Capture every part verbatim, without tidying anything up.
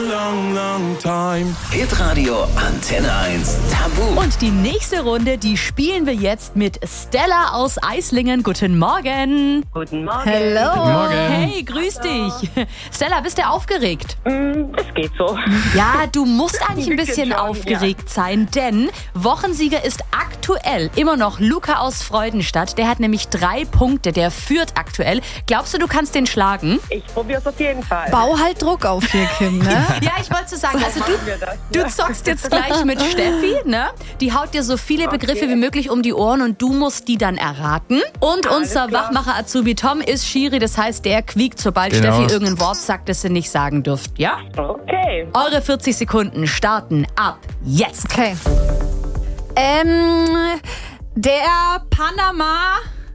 Long, long time. Hitradio Antenne eins Tabu. Und die nächste Runde, die spielen wir jetzt mit Stella aus Eislingen. Guten Morgen. Guten Morgen. Hello. Guten Morgen. Hey, grüß dich. Stella, bist du aufgeregt? Mm, Es geht so. Ja, du musst eigentlich ein bisschen Schon, aufgeregt sein, denn Wochensieger ist aktuell immer noch Luca aus Freudenstadt. Der hat nämlich drei Punkte, der führt aktuell. Glaubst du, du kannst den schlagen? Ich probiere es auf jeden Fall. Bau halt Druck auf hier, Kim, ne? Ja, ich wollte so sagen, also machen du, wir das, du ja. zockst jetzt gleich mit Steffi, ne? Die haut dir so viele Begriffe wie möglich um die Ohren und du musst die dann erraten. Und unser klar. Wachmacher Azubi Tom ist Schiri, das heißt, der quiekt, sobald Genau. Steffi irgendein Wort sagt, das sie nicht sagen dürft, ja? Okay. Eure vierzig Sekunden starten ab jetzt. Okay. Ähm, der Panama,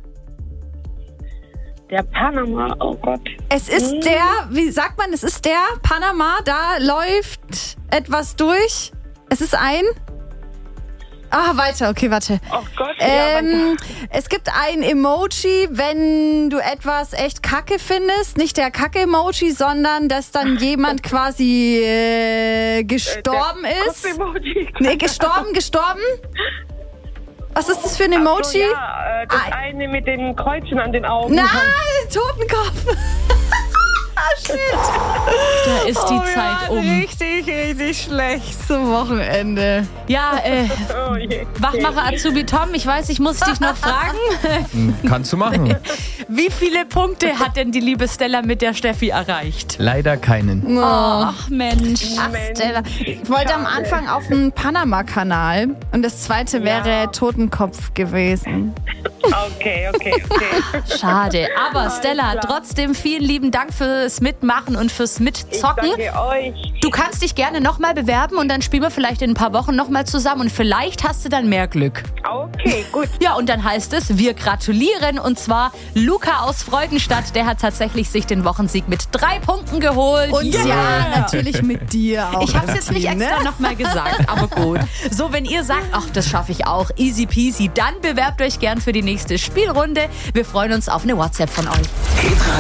Der Panama, oh Gott. es ist der, wie sagt man, es ist der Panama, da läuft etwas durch. Es ist ein... Ah, weiter, okay, warte. Oh Gott. Ähm, es gibt ein Emoji, wenn du etwas echt kacke findest. Nicht der Kacke-Emoji, sondern dass dann jemand quasi äh, gestorben ist. Emoji. Nee, gestorben, gestorben. Was ist das für ein Emoji? So, ja, äh, das Ah. eine mit den Kreuzen an den Augen. Nein, Totenkopf. Ah, shit. Da ist die Oh, Zeit ja, um. Richtig, richtig schlecht zum Wochenende. Ja, äh, Oh je. Wachmacher Azubi Tom, ich weiß, ich muss dich noch fragen. Kannst du machen. Wie viele Punkte hat denn die liebe Stella mit der Steffi erreicht? Leider keinen. Ach Mensch. Ach, Stella. Ich wollte am Anfang auf den Panama-Kanal und das zweite wäre Totenkopf gewesen. Okay, okay, okay. Schade. Aber Stella, trotzdem vielen lieben Dank fürs Mitmachen und fürs Ich Mitzocken. danke euch. Du kannst dich gerne nochmal bewerben und dann spielen wir vielleicht in ein paar Wochen nochmal zusammen und vielleicht hast du dann mehr Glück. Okay, gut. Ja, und dann heißt es, wir gratulieren und zwar Luca aus Freudenstadt, der hat tatsächlich sich den Wochensieg mit drei Punkten geholt. Und ja, natürlich mit dir auch. Ich habe es jetzt nicht Team, extra ne? nochmal gesagt, aber gut. So, wenn ihr sagt, ach, das schaffe ich auch, easy peasy, dann bewerbt euch gern für die nächste Spielrunde. Wir freuen uns auf eine WhatsApp von euch.